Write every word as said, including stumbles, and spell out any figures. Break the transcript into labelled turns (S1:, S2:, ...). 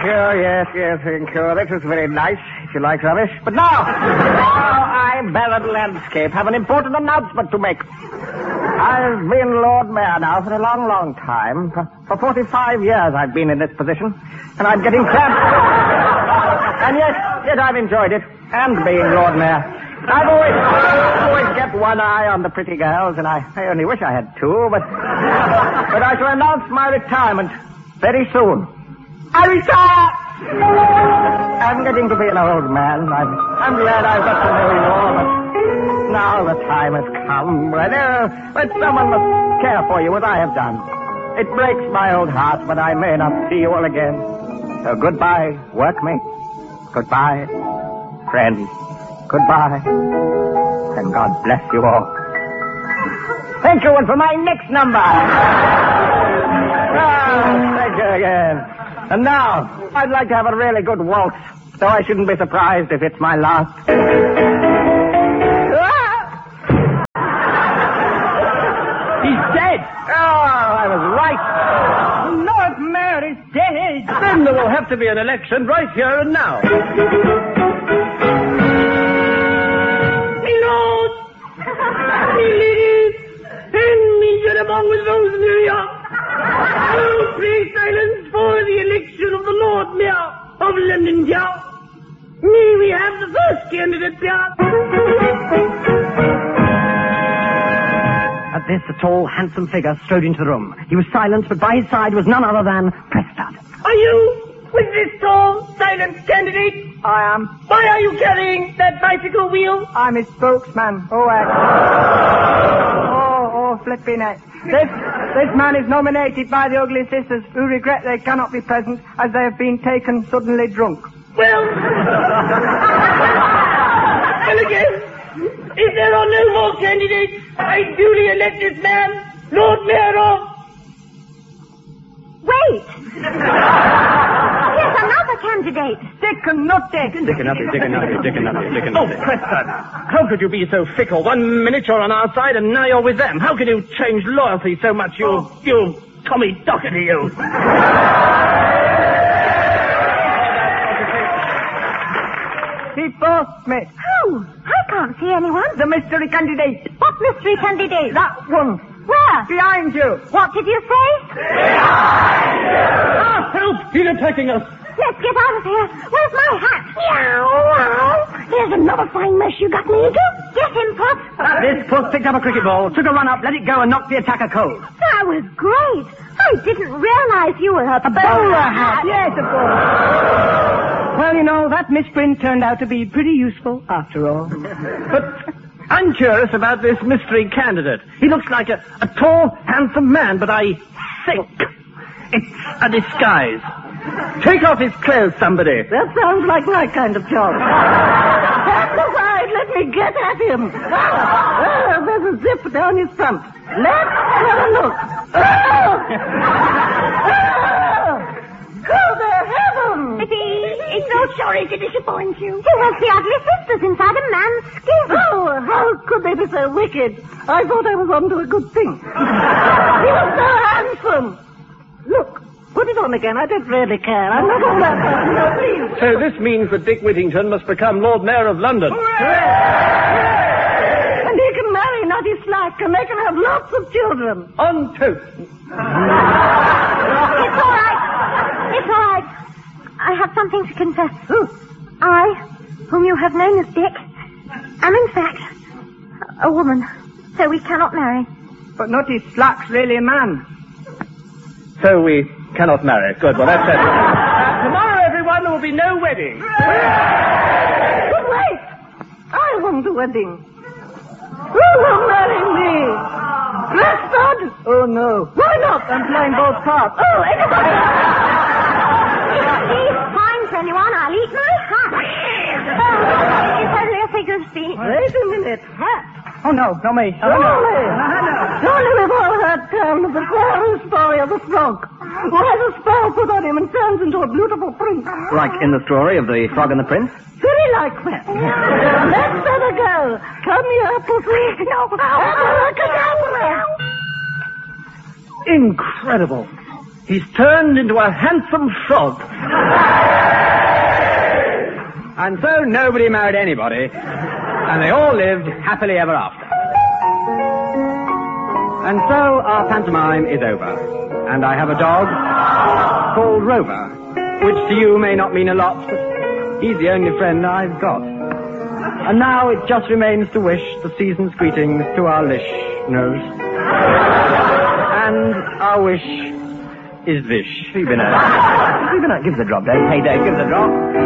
S1: you, yes, yes, thank you. That was very nice, if you like rubbish. But now, now I, Ballard Landscape, have an important announcement to make. I've been Lord Mayor now for a long, long time. For, for forty-five years I've been in this position, and I'm getting cramped. And yet, yet I've enjoyed it, and being Lord Mayor. I've always, always kept one eye on the pretty girls, and I, I only wish I had two, but, but I shall announce my retirement very soon. I retire! I'm getting to be an old man. I'm, I'm glad I've got to know you all, but now the time has come when, uh, when someone must care for you as I have done. It breaks my old heart, but I may not see you all again. So goodbye, workmates. Goodbye, friends. Goodbye. And God bless you all. Thank you, and for my next number. Oh, thank you again. And now, I'd like to have a really good waltz, so I shouldn't be surprised if it's my last.
S2: He's dead.
S1: Oh, I was right.
S2: Lord Mayor is dead. Then there will have to be an election right here and now.
S3: Along with those in New York. Oh, please silence for the election of the Lord Mayor of London, Joe. May we have the first candidate, Joe?
S4: At this, a tall, handsome figure strode into the room. He was silent, but by his side was none other than Prescott.
S3: Are you with this tall, silent candidate?
S5: I am.
S3: Why are you carrying that bicycle wheel?
S5: I'm his spokesman. Oh, uh, oh, oh, flipping it. This, this man is nominated by the Ugly Sisters, who regret they cannot be present as they have been taken suddenly drunk.
S3: Well, and again, if there are no more candidates, I duly elect this man, Lord Mayor of...
S6: Wait! Here's another candidate.
S5: Dick and Nutty.
S2: Dick and Nutty, Dick and Nutty, Dick and Nutty, Dick and Nutty. Oh, Preston, how could you be so fickle? One minute you're on our side and now you're with them. How can you change loyalty so much, you, oh. you Tommy Docherty, you?
S5: He forced me.
S6: Who? I can't see anyone.
S5: The mystery candidate.
S6: What mystery candidate?
S5: That one.
S6: Where?
S5: Behind you.
S6: What did you say?
S2: Behind you! Ah, help! He's attacking us.
S6: Let's get out of here. Where's my hat? Meow, meow. Here's another fine mess you got me into. Get him, Puss.
S4: This Puss picked up a cricket ball, took a run up, let it go, and knocked the attacker cold.
S6: That was great. I didn't realize you were a,
S5: a bowler hat. Yes, of course. Well, you know, that misprint turned out to be pretty useful after all.
S2: But I'm curious about this mystery candidate. He looks like a, a tall, handsome man, but I think it's a disguise. Take off his clothes, somebody.
S5: That sounds like my kind of job. Stand aside, let me get at him. Oh, there's a zip down his front. Let's have a look. Oh! Oh! Good heavens!
S6: It's so sorry to disappoint you. He has the Ugly Sisters inside a man's skin.
S5: Oh, how could they be so wicked? I thought I was onto a good thing. He was so handsome. Look. Put it on again. I don't really care. I'm not all that person. No, please.
S2: So this means that Dick Whittington must become Lord Mayor of London.
S5: Hooray! And he can marry Nutty Slack, and they can have lots of children.
S2: On toast.
S6: It's all right. It's all right. I have something to confess.
S5: Who?
S6: I, whom you have known as Dick, am in fact a woman, so we cannot marry.
S5: But Nutty Slack's really a man.
S2: So we cannot marry. Good, well, that's it. Uh, tomorrow, everyone, there will be no wedding.
S5: But wait! I want a wedding. Who will marry me? Preston? Oh, no. Why not? I'm playing both parts. Oh, everybody!
S6: Please find anyone. I'll eat my hat. Oh, it's only a figure of speech.
S5: Wait a minute. Hat?
S4: Oh, no, not me. Oh,
S5: Surely,
S4: no.
S5: surely we've all heard tell of the fairy story of the frog who has a spell put on him and turns into a beautiful prince.
S4: Like in the story of the Frog and the Prince?
S5: Very like that. Let's have a go. Come here, pussy. No. Abracadabra.
S2: Incredible. He's turned into a handsome frog.
S7: And so nobody married anybody, and they all lived happily ever after. And so our pantomime is over, and I have a dog called Rover, which to you may not mean a lot, but he's the only friend I've got. And now it just remains to wish the season's greetings to our listeners. And our wish is this. Fibonacci.
S4: Fibonacci, give us a drop, Dave.
S7: Hey, Dave, give us a drop.